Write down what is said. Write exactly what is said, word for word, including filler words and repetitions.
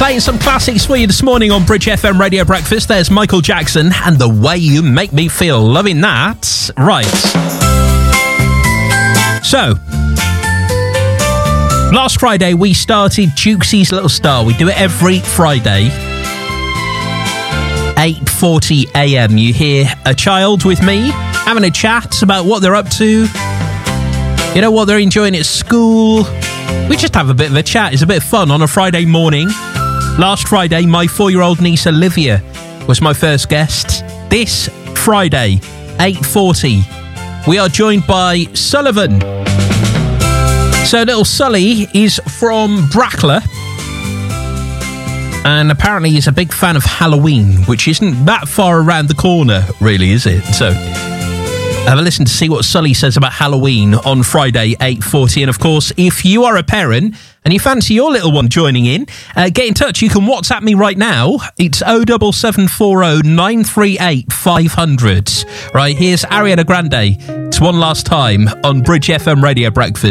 Playing some classics for you this morning on Bridge F M Radio Breakfast. There's Michael Jackson and The Way You Make Me Feel. Loving that. Right. So, last Friday we started Jukesy's Little Star. We do it every Friday. eight forty a.m. You hear a child with me having a chat about what they're up to. You know, what they're enjoying at school. We just have a bit of a chat. It's a bit of fun on a Friday morning. Last Friday, my four-year-old niece Olivia was my first guest. This Friday, eight forty, we are joined by Sullivan. So little Sully is from Brackler, and apparently he's a big fan of Halloween, which isn't that far around the corner, really, is it? So have a listen to see what Sully says about Halloween on Friday, eight forty. And of course, if you are a parent and you fancy your little one joining in, uh, get in touch. You can WhatsApp me right now. It's oh double seven four oh nine three eight five hundred. Right, here's Ariana Grande. It's one last time on Bridge F M Radio Breakfast.